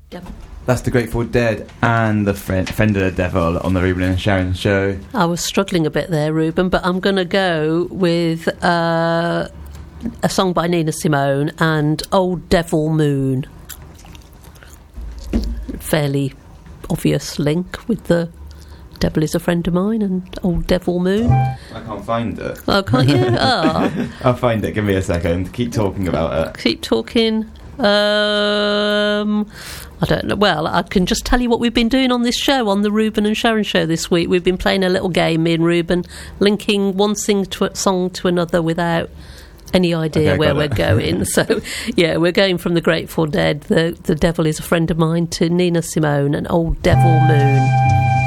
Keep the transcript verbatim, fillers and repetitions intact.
Yep. That's the Grateful Dead and the Fender Devil on the Ruben and Sharon show. I was struggling a bit there, Ruben, but I'm going to go with uh, a song by Nina Simone and Old Devil Moon. Fairly obvious link with the Devil Is a Friend of Mine and Old Devil Moon. I can't find it. Oh, can't you? Oh. I'll find it. Give me a second. Keep talking about it. Keep talking. Um, I don't know. Well, I can just tell you what we've been doing on this show, on the Ruben and Sharon show this week. We've been playing a little game, me and Ruben, linking one sing to a song to another without any idea okay, where we're it. going. So, yeah, we're going from the Grateful Dead, the, the Devil Is a Friend of Mine, to Nina Simone and Old Devil Moon.